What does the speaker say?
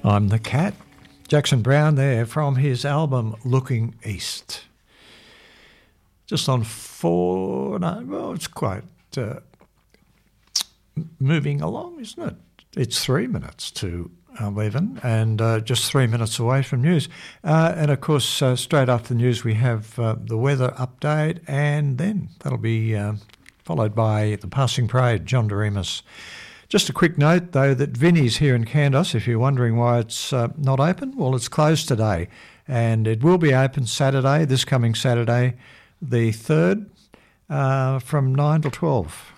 I'm the Cat. Jackson Browne there from his album Looking East. Just on it's quite moving along, isn't it? It's 3 minutes to 11 and just 3 minutes away from news. And of course, straight after the news, we have the weather update, and then that'll be followed by the passing parade, John Doremus. Just a quick note, though, that Vinnie's here in Kandos. If you're wondering why it's not open, well, it's closed today, and it will be open Saturday, this coming Saturday, the 3rd, from 9 till 12.